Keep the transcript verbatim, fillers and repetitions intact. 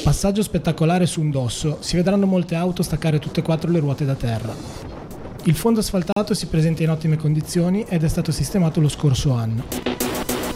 Passaggio spettacolare su un dosso, si vedranno molte auto staccare tutte e quattro le ruote da terra. Il fondo asfaltato si presenta in ottime condizioni ed è stato sistemato lo scorso anno.